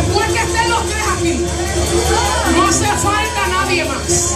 Después que estén los tres aquí, no hace falta nadie más.